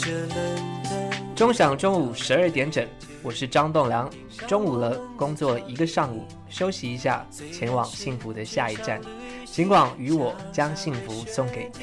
钟响中午12点整，我是张栋梁。中午了，工作一个上午，休息一下，前往幸福的下一站。尽管与我将幸福送给